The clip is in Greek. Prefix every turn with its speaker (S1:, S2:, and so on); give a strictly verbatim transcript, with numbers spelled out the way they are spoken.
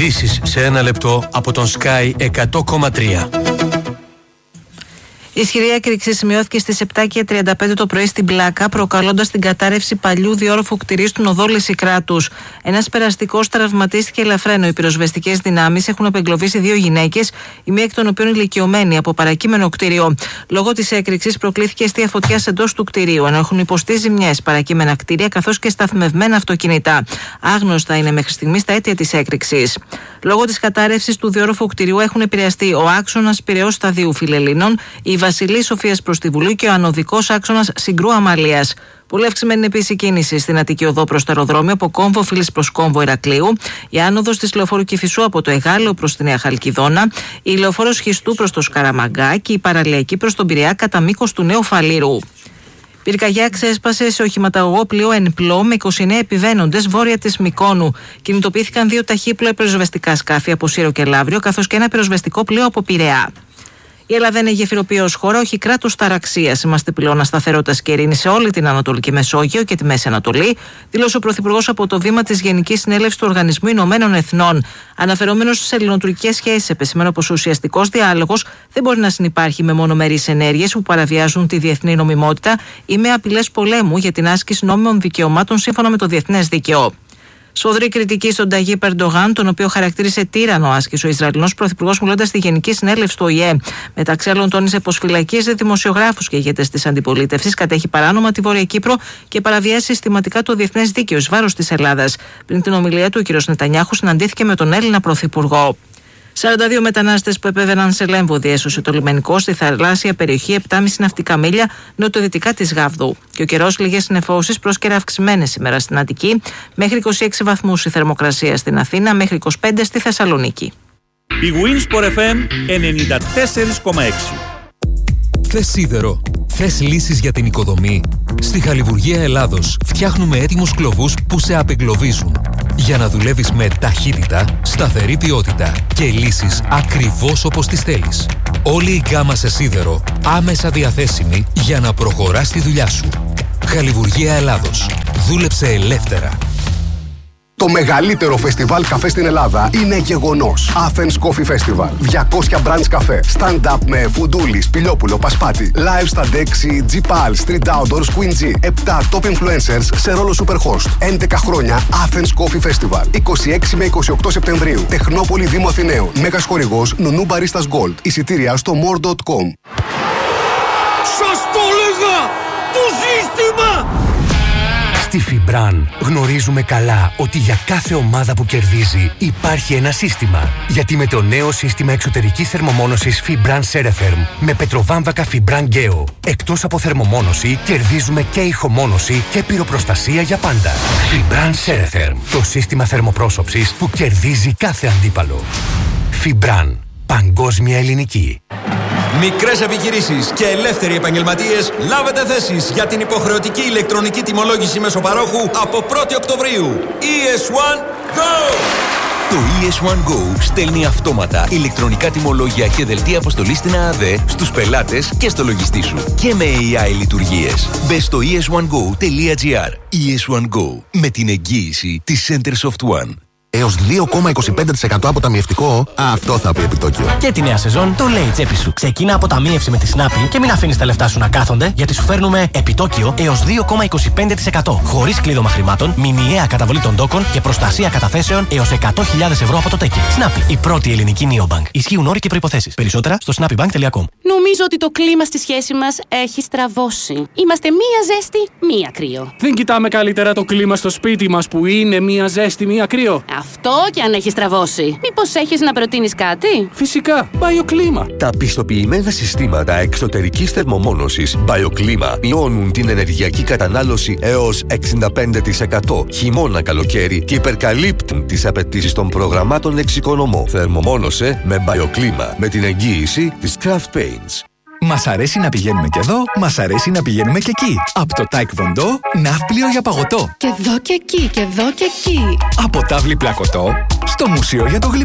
S1: Ειδήσεις σε ένα λεπτό από τον Sky εκατό κόμμα τρία.
S2: Ισχυρή έκρηξη σημειώθηκε στις επτά και τριάντα πέντε το πρωί στην Πλάκα, προκαλώντας την κατάρρευση παλιού διόροφου κτηρίου του οδό Λυσικράτους. Ένας περαστικός τραυματίστηκε ελαφρά. Οι πυροσβεστικές δυνάμεις έχουν απεγκλωβίσει δύο γυναίκες, η μία εκ των οποίων ηλικιωμένη, από παρακείμενο κτίριο. Λόγω της έκρηξης προκλήθηκε αιστεία φωτιάς εντός του κτηρίου, ενώ έχουν υποστεί ζημιές παρακείμενα κτίρια καθώς και σταθμευμένα αυτοκίνητα. Άγνωστα είναι μέχρι στιγμής τα αίτια της έκρηξης. Λόγω της κατάρρευσης του διόροφου κτηρίου έχουν επηρεαστεί ο άξονας Πειραιώς Σταδίου Φιλελλήνων, η Βασιλής Σοφίας προς τη Βουλή και ο ανωδικός άξονας Συγκρού Αμαλίας. Πολύ αυξημένη είναι επίσης η κίνηση στην Αττική Οδό προς το αεροδρόμιο από Κόμβο Φίλης προς Κόμβο Ηρακλείου, η άνοδος της λεωφόρου Κηφισού από το Εγάλεο προς τη Νέα Χαλκιδόνα, η λεωφόρος Χιστού προς το Σκαραμαγκά και η παραλιακή προς τον Πειραιά κατά μήκος του Νέου Φαλήρου. Πυρκαγιά ξέσπασε σε οχηματαγωγό πλοίο Ενπλό με είκοσι εννέα επιβαίνοντες βόρεια της Μυκόνου. Κινητοποιήθηκαν δύο ταχύπλοα πυροσβεστικά σκάφη από Σύρο και Λαύριο, καθώς και ένα πυροσβεστικό πλοίο από Πειραιά. Η Ελλάδα είναι γεφυροποιή ως χώρα, όχι κράτος ταραξίας. Είμαστε πυλώνα σταθερότητας και ειρήνης σε όλη την Ανατολική Μεσόγειο και τη Μέση Ανατολή, δήλωσε ο Πρωθυπουργός από το βήμα της Γενικής Συνέλευσης του Οργανισμού Ηνωμένων Εθνών. Αναφερόμενος στις ελληνοτουρκικές σχέσεις, επεσημένω πως ο ουσιαστικός διάλογος δεν μπορεί να συνυπάρχει με μονομερείς ενέργειες που παραβιάζουν τη διεθνή νομιμότητα ή με απειλές πολέμου για την άσκηση νόμιμων δικαιωμάτων σύμφωνα με το διεθνές δίκαιο. Σφοδρή κριτική στον Ταγίπ Ερντογάν, τον οποίο χαρακτήρισε τύρανο, άσκησε ο Ισραηλινός Πρωθυπουργός μιλώντας στη Γενική Συνέλευση του Ο Η Ε. Μεταξύ άλλων, τόνισε πως φυλακίζει δημοσιογράφους και ηγέτες της αντιπολίτευσης, κατέχει παράνομα τη Βόρεια Κύπρο και παραβιάζει συστηματικά το διεθνές δίκαιο εις βάρος της Ελλάδας. Πριν την ομιλία του, ο κ. Νετανιάχου συναντήθηκε με τον Έλληνα Πρωθυπουργό. σαράντα δύο μετανάστες που επέβαιναν σε Λέμβο διέσωσε το λιμενικό στη θαλάσσια περιοχή επτά κόμμα πέντε ναυτικά μίλια νοτιοδυτικά της Γάβδου. Και ο καιρός λίγες συννεφώσεις πρόσκαιρα αυξημένες σήμερα στην Αττική, μέχρι είκοσι έξι βαθμούς η θερμοκρασία στην Αθήνα, μέχρι είκοσι πέντε στη Θεσσαλονίκη.
S3: Η Winsport εφ εμ ενενήντα τέσσερα κόμμα έξι.
S4: Θες σίδερο? Θες λύσεις για την οικοδομή? Στη Χαλιβουργία Ελλάδος φτιάχνουμε έτοιμους κλωβούς που σε απεγκλωβίζουν, για να δουλεύεις με ταχύτητα, σταθερή ποιότητα και λύσεις ακριβώς όπως τις θέλεις. Όλη η γκάμα σε σίδερο άμεσα διαθέσιμη για να προχωράς τη δουλειά σου. Χαλιβουργία Ελλάδος. Δούλεψε ελεύθερα.
S5: Το μεγαλύτερο φεστιβάλ καφέ στην Ελλάδα είναι γεγονός. Athens Coffee Festival. διακόσια brands καφέ. Stand-up με Φουντούλη, Σπηλιόπουλο, Πασπάτη. Live stand έξι, G-Pal, Street Outdoors, Queen G. επτά top influencers σε ρόλο Superhost. έντεκα χρόνια Athens Coffee Festival. είκοσι έξι με είκοσι οκτώ Σεπτεμβρίου. Τεχνόπολη Δήμου Αθηναίων. Μέγας χορηγός Νουνού Baristas Gold. Εισιτήρια στο more dot com.
S6: Σας το λέγα! Το σύστημα!
S7: Στη Φιμπραν γνωρίζουμε καλά ότι για κάθε ομάδα που κερδίζει υπάρχει ένα σύστημα. Γιατί με το νέο σύστημα εξωτερικής θερμομόνωσης Fibran Ceretherm με πετροβάμβακα Fibran Geo, εκτός από θερμομόνωση κερδίζουμε και ηχομόνωση και πυροπροστασία για πάντα. Fibran Ceretherm, το σύστημα θερμοπρόσωψης που κερδίζει κάθε αντίπαλο. Fibran, παγκόσμια ελληνική.
S8: Μικρές επιχειρήσεις και ελεύθεροι επαγγελματίες, λάβετε θέσεις για την υποχρεωτική ηλεκτρονική τιμολόγηση μεσοπαρόχου από πρώτη Οκτωβρίου. ι ες βαν Go!
S9: Το ι ες βαν Go στέλνει αυτόματα ηλεκτρονικά τιμολόγια και δελτία αποστολής στην ΑΑΔΕ στους πελάτες και στο λογιστή σου. Και με έι άι λειτουργίες. Μπες στο ι ες βαν γκο τελεία τζι άρ. ι ες βαν Go, με την εγγύηση της Centersoft One.
S10: Έως δύο κόμμα είκοσι πέντε τοις εκατό αποταμιευτικό, αυτό θα πει επιτόκιο.
S11: Και τη νέα σεζόν το λέει η τσέπη σου. Ξεκίνα αποταμίευση με τη Snappi και μην αφήνεις τα λεφτά σου να κάθονται, γιατί σου φέρνουμε επιτόκιο έως δύο κόμμα είκοσι πέντε τοις εκατό. Χωρίς κλείδωμα χρημάτων, μηνιαία καταβολή των τόκων και προστασία καταθέσεων έως εκατό χιλιάδες ευρώ από το τέκι. Snappi, η πρώτη ελληνική neobank. Ισχύουν όροι και προϋποθέσεις. Περισσότερα στο snappybank τελεία com.
S12: Νομίζω ότι το κλίμα στη σχέση μας έχει στραβώσει. Είμαστε μία ζέστη, μία κρύο.
S13: Δεν κοιτάμε καλύτερα το κλίμα στο σπίτι μας που είναι μία ζέστη, μία κρύο?
S12: Αυτό και αν έχει στραβώσει. Μήπως έχεις να προτείνεις κάτι?
S13: Φυσικά, BioClima.
S14: Τα πιστοποιημένα συστήματα εξωτερικής θερμομόνωσης BioClima μειώνουν την ενεργειακή κατανάλωση έως εξήντα πέντε τοις εκατό χειμώνα καλοκαίρι και υπερκαλύπτουν τις απαιτήσεις των προγραμμάτων εξοικονομώ. Θερμομόνωσε με BioClima με την εγγύηση της Craft Paints.
S15: Μας αρέσει να πηγαίνουμε και εδώ, μας αρέσει να πηγαίνουμε και εκεί. Από το Taekwondo, ναύπλιο για παγωτό.
S16: Και εδώ και εκεί, και εδώ και εκεί.
S15: Από τάβλη πλακωτό, στο μουσείο για το γλυκό.